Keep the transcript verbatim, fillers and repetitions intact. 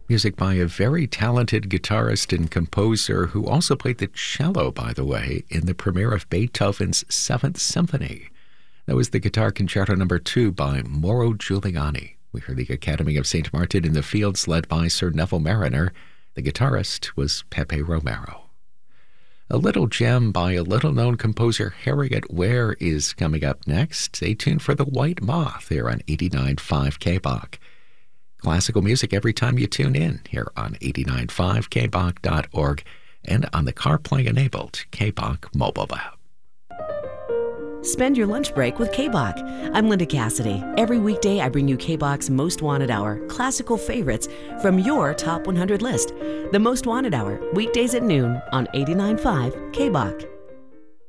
Music by a very talented guitarist and composer who also played the cello, by the way, in the premiere of Beethoven's Seventh Symphony. That was the Guitar Concerto Number Two by Mauro Giuliani. We heard the Academy of Saint Martin in the Fields led by Sir Neville Marriner. The guitarist was Pepe Romero. A little gem by a little-known composer, Harriet Ware, is coming up next. Stay tuned for The White Moth here on eighty-nine point five K B O C. Classical music every time you tune in here on eighty-nine point five K B O C dot org and on the CarPlay-enabled K B O C mobile app. Spend your lunch break with K B O C. I'm Linda Cassidy. Every weekday, I bring you K B O C's Most Wanted Hour, classical favorites from your top one hundred list. The Most Wanted Hour, weekdays at noon on eighty-nine point five K B O C.